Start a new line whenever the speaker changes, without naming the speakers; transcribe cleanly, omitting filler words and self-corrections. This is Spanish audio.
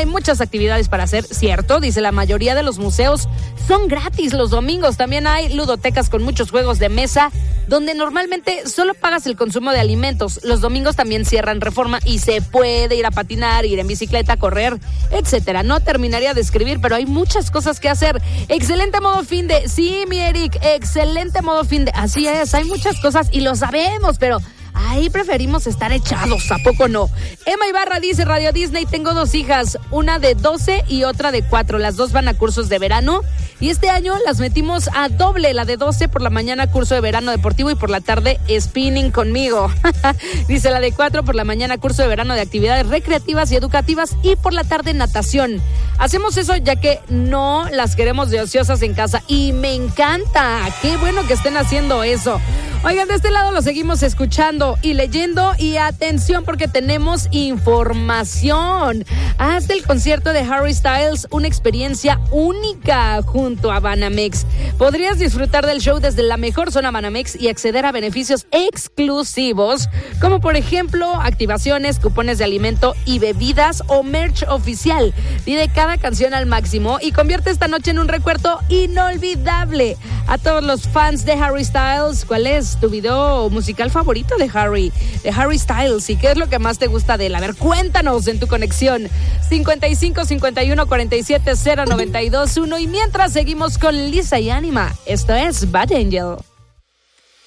muchas actividades para hacer, ¿cierto? Dice, la mayoría de los museos son gratis los domingos. También hay ludotecas con muchos juegos de mesa, donde normalmente solo pagas el consumo de alimentos. Los domingos también cierran Reforma y se puede ir a patinar, ir en bicicleta, correr, etcétera. No terminaría de escribir, pero hay muchas cosas que hacer. Excelente modo fin de... Sí, mi Eric, excelente modo fin de... Así es, hay muchas cosas y lo sabemos, pero... ahí preferimos estar echados, ¿a poco no? Emma Ibarra dice, Radio Disney, tengo 2 hijas, una de 12 y otra de 4. Las 2 van a cursos de verano y este año las metimos a doble. La de 12 por la mañana curso de verano deportivo y por la tarde spinning conmigo. Dice, la de 4 por la mañana curso de verano de actividades recreativas y educativas y por la tarde natación. Hacemos eso ya que no las queremos de ociosas en casa y me encanta. Qué bueno que estén haciendo eso. Oigan, de este lado lo seguimos escuchando y leyendo y atención porque tenemos información. Haz del concierto de Harry Styles una experiencia única junto a Banamex. Podrías disfrutar del show desde la mejor zona Banamex y acceder a beneficios exclusivos, como por ejemplo activaciones, cupones de alimento y bebidas o merch oficial. Pide cada canción al máximo y convierte esta noche en un recuerdo inolvidable. A todos los fans de Harry Styles, ¿cuál es tu video musical favorito de Harry Styles? ¿Y qué es lo que más te gusta de él? A ver, cuéntanos en tu conexión 55 51 47 092 1. Y mientras seguimos con Lisa y Anima, esto es Bad Angel.